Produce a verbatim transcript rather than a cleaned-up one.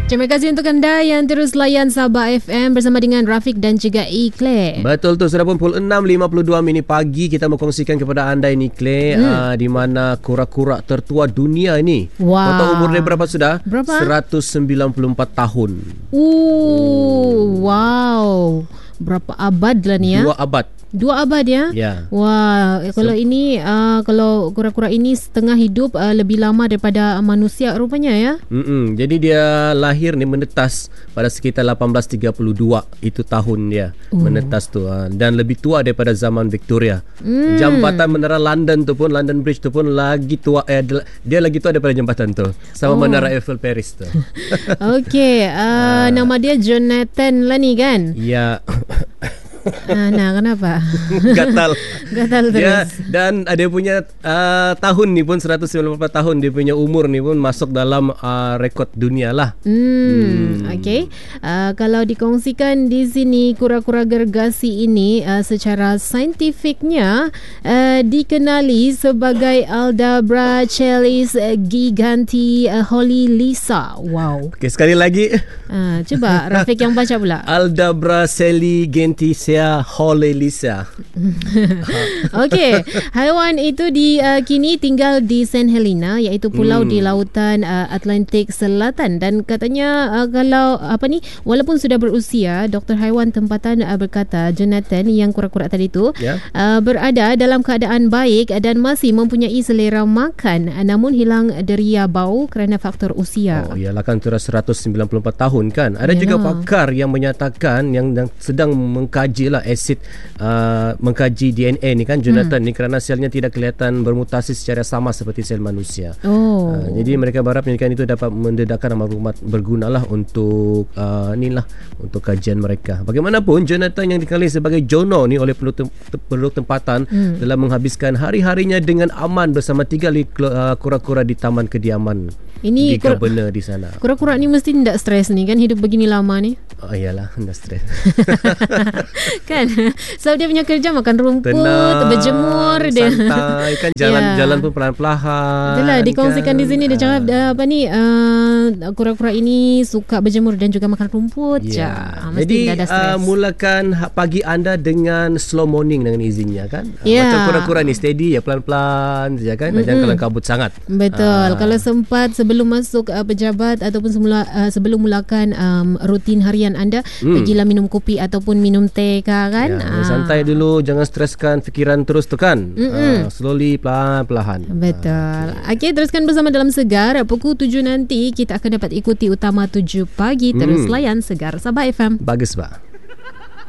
Terima kasih untuk anda yang terus layan Sabah F M bersama dengan Rafiq dan juga Ikle. Betul tu, sudah pun pukul enam lima puluh dua minit pagi. Kita mau kongsikan kepada anda ini, Ikle, hmm. uh, di mana kura-kura tertua dunia ini. Wow. Kau tahu umur dia berapa sudah? Berapa? seratus sembilan puluh empat tahun. Uh, wow. Berapa abad lah ni ya? Dua abad. Dua abad ya? Ya. Wah, kalau so, ini uh, kalau kura-kura ini setengah hidup uh, lebih lama daripada manusia rupanya ya. Mm-mm. Jadi dia lahir ni menetas pada sekitar lapan belas tiga puluh dua, itu tahun dia uh. menetas tu, uh, dan lebih tua daripada zaman Victoria. Mm. Jambatan menara London tu pun, London Bridge tu pun lagi tua, eh, dia lagi tua daripada jambatan tu, sama oh. menara Eiffel Paris tu. Okey, uh, uh, nama dia Jonathan lah ni kan? Ya. Ah, nah, kenapa? Gatal. Gatal terus. Dia, dan dia punya uh, tahun ni pun seratus sembilan puluh empat tahun, dia punya umur ni pun masuk dalam uh, rekod dunia lah. Hmm, hmm. Okey. Uh, kalau dikongsikan di sini, kura-kura gergasi ini uh, secara saintifiknya uh, dikenali sebagai Aldabrachelis giganti uh, holilisa. Wow. Okey, sekali lagi. Uh, cuba Rafiq yang baca pula. Aldabrachelis giganti holilisa. Okey, haiwan itu di uh, kini tinggal di Saint Helena, iaitu pulau hmm. di lautan uh, Atlantik Selatan, dan katanya uh, kalau apa ni, walaupun sudah berusia, doktor haiwan tempatan uh, berkata Jonathan yang kura-kura tadi tu yeah. uh, berada dalam keadaan baik dan masih mempunyai selera makan, uh, namun hilang deria bau kerana faktor usia. Oh, ialah kan seratus sembilan puluh empat tahun kan. Ada Yalah. juga pakar yang menyatakan yang, yang sedang mengkaji lah asid uh, mengkaji D N A ni kan Jonathan hmm. ni, kerana selnya tidak kelihatan bermutasi secara sama seperti sel manusia. Oh. Uh, jadi mereka berharap penelitian itu dapat mendedahkan maklumat bergunalah untuk uh, ni lah, untuk kajian mereka. Bagaimanapun, Jonathan yang dikenali sebagai Jono ni oleh penduduk, tem- penduduk tempatan hmm. dalam menghabiskan hari-harinya dengan aman bersama tiga uh, kura-kura di taman kediaman. Ini kura- benar di sana. Kura-kura ni mesti tidak stres ni kan, hidup begini lama ni. Oh iyalah, tidak stres. Kan, sebab so, dia punya kerja makan rumput, tenang, berjemur, dia santai kan, jalan yeah. jalan pun perlahan-lahan. Itulah dikongsikan kan. Di sini dia cakap uh, apa ni, uh, kura-kura ini suka berjemur dan juga makan rumput. Yeah. Ja. Jadi uh, mulakan pagi anda dengan slow morning dengan izinnya kan. Yeah. Macam kura-kura ni steady ya, pelan-pelan saja kan. Mm-hmm. Jangan kelang kabut sangat. Betul. Uh. Kalau sempat sebelum masuk uh, pejabat ataupun semula, uh, sebelum mulakan um, rutin harian anda, hmm. pergilah minum kopi ataupun minum teh kan. Ya, ah. santai dulu, jangan streskan fikiran terus tu kan. Uh, slowly, pelan-pelan. Betul. Okey, okay, teruskan bersama dalam Segar. Pukul tujuh nanti kita akan dapat ikuti Utama tujuh pagi. Terus hmm. layan Segar Sabah F M. Bagus, Pak.